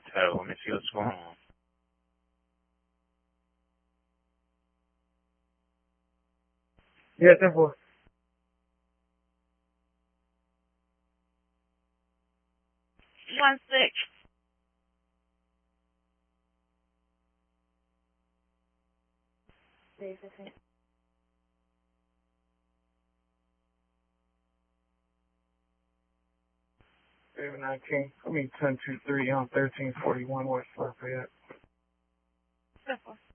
toe. Let me see what's going on. Yeah, 10-4. One six. Basically. 719. I mean 1023 on 1341 West Lafayette. 10-4.